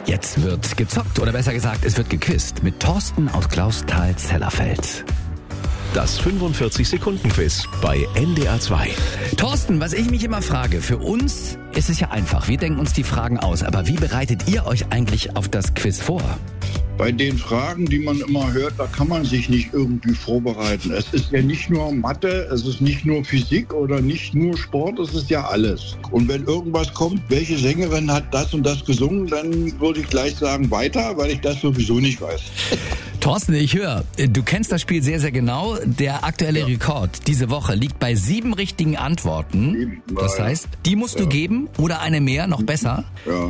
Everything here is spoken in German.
Jetzt wird gezockt, oder besser gesagt, es wird gequizt mit Thorsten aus Clausthal-Zellerfeld. Das 45-Sekunden-Quiz bei NDR 2. Thorsten, was ich mich immer frage, für uns ist es ja einfach. Wir denken uns die Fragen aus. Aber wie bereitet ihr euch eigentlich auf das Quiz vor? Bei den Fragen, die man immer hört, da kann man sich nicht irgendwie vorbereiten. Es ist ja nicht nur Mathe, es ist nicht nur Physik oder nicht nur Sport, es ist ja alles. Und wenn irgendwas kommt, welche Sängerin hat das und das gesungen, dann würde ich gleich sagen weiter, weil ich das sowieso nicht weiß. Thorsten, ich höre, du kennst das Spiel sehr, sehr genau. Der aktuelle Rekord diese Woche liegt bei 7 richtigen Antworten. Das heißt, die musst du geben oder eine mehr, noch besser. Ja.